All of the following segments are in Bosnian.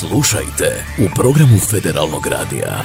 Slušajte u programu Federalnog radija.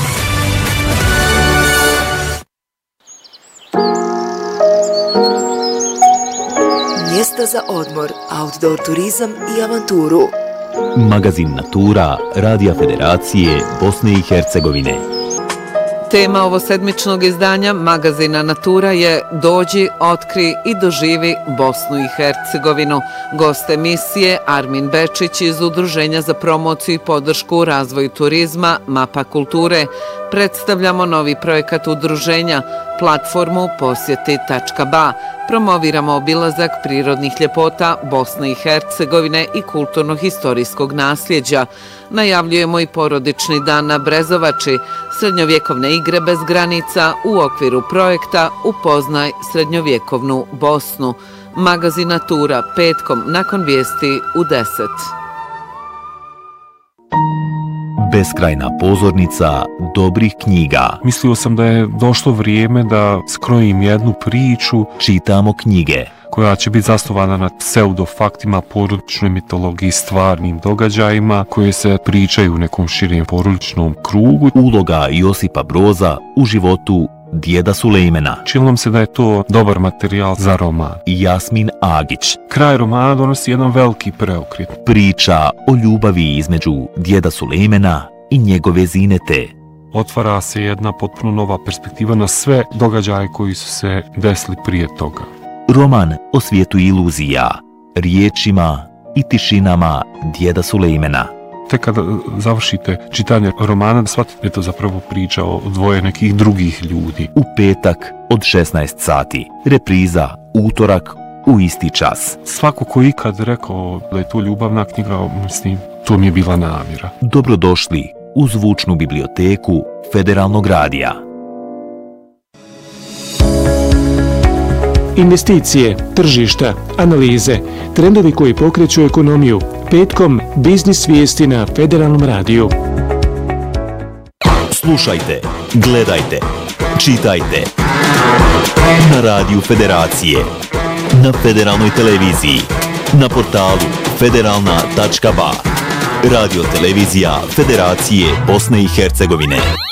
Mjesta za odmor, outdoor turizam i avanturu. Magazin Natura Radija Federacije Bosne i Hercegovine. Tema ovosedmičnog izdanja magazina Natura je Dođi, otkri i doživi Bosnu i Hercegovinu. Gost emisije Armin Bečić iz Udruženja za promociju i podršku u razvoju turizma Mapa kulture. Predstavljamo novi projekat udruženja, platformu posjeti.ba. Promoviramo obilazak prirodnih ljepota Bosne i Hercegovine i kulturno-historijskog nasljeđa. Najavljujemo i porodični dan na Brezovači, srednjovjekovne igre bez granica u okviru projekta Upoznaj srednjovjekovnu Bosnu. Magazin Natura petkom nakon vijesti u 10. Beskrajna pozornica dobrih knjiga. Mislio sam da je došlo vrijeme da skrojim jednu priču. Čitamo knjige koja će biti zasnovana na pseudofaktima, porodičnoj mitologiji, stvarnim događajima koje se pričaju u nekom širijem porodičnom krugu. Uloga Josipa Broza u životu djeda Sulejmana. Činilo nam se da je to dobar materijal za roman. Jasmin Agić. Kraj romana donosi jedan veliki preokret. Priča o ljubavi između djeda Sulejmana i njegove zinete. Otvara se jedna potpuno nova perspektiva na sve događaje koji su se desili prije toga. Roman o svijetu iluzija, riječima i tišinama djeda Sulejmana. Tek kada završite čitanje romana, shvatite da je to zapravo priča o dvoje nekih drugih ljudi. U petak od 16 sati. Repriza utorak u isti čas. Svako ko ikad rekao da je to ljubavna knjiga, mislim, to mi je bila namjera. Dobrodošli u zvučnu biblioteku Federalnog radija. Investicije, tržišta, analize, trendovi koji pokreću ekonomiju. Petkom biznis vijesti na Federalnom radiju. Slušajte, gledajte, čitajte na Radiju Federacije, na Federalnoj televiziji, na portalu federalna.ba. Radio televizija Federacije Bosne i Hercegovine.